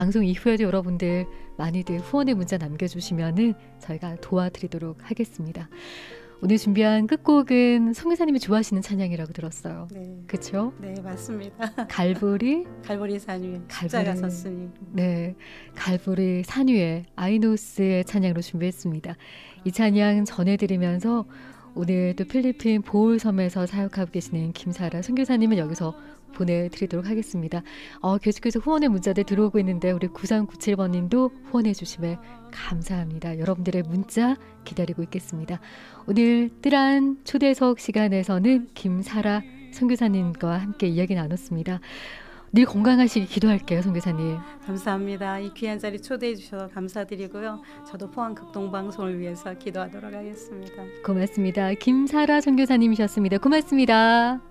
방송 이후에도 여러분들 많이들 후원의 문자 남겨주시면은 저희가 도와드리도록 하겠습니다. 오늘 준비한 끝곡은 선교사님이 좋아하시는 찬양이라고 들었어요. 네. 그렇죠? 네, 맞습니다. 갈보리 산 위에 십자가 섰으니. 네, 갈보리 산 위에 아이노스의 찬양으로 준비했습니다. 이 찬양 전해드리면서 오늘 또 필리핀 보홀섬에서 사역하고 계시는 김사라 선교사님은 여기서 보내드리도록 하겠습니다. 계속해서 후원의 문자들 들어오고 있는데 우리 9397번님도 후원해 주시면 감사합니다. 여러분들의 문자 기다리고 있겠습니다. 오늘 뜰한 초대석 시간에서는 김사라 선교사님과 함께 이야기 나눴습니다. 늘 건강하시기 기도할게요, 선교사님. 감사합니다. 이 귀한 자리 초대해 주셔서 감사드리고요. 저도 포항 극동방송을 위해서 기도하도록 하겠습니다. 고맙습니다. 김사라 선교사님이셨습니다. 고맙습니다.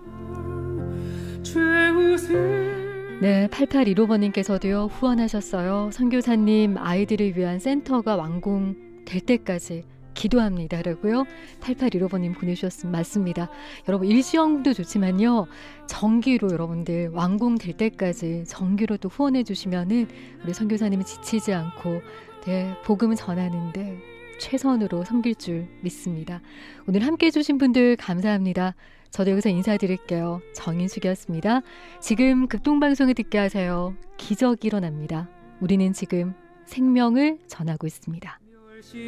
네, 8815번님께서도요 후원하셨어요. 선교사님 아이들을 위한 센터가 완공될 때까지 기도합니다 라고요. 8815번님 보내주셨습니다. 맞습니다. 여러분 일시연금도 좋지만요, 정기로 여러분들 완공될 때까지 정기로 또 후원해 주시면은 우리 선교사님이 지치지 않고 복음을 전하는데 최선으로 섬길 줄 믿습니다. 오늘 함께 해주신 분들 감사합니다. 저도 여기서 인사드릴게요. 정인숙이었습니다. 지금 극동방송을 듣게 하세요. 기적이 일어납니다. 우리는 지금 생명을 전하고 있습니다.